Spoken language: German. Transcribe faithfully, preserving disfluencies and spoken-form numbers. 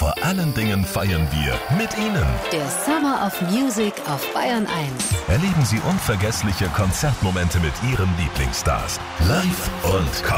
vor allen Dingen feiern wir mit Ihnen. Der Summer of Music auf Bayern eins. Erleben Sie unvergessliche Konzertmomente mit Ihren Lieblingsstars. Live und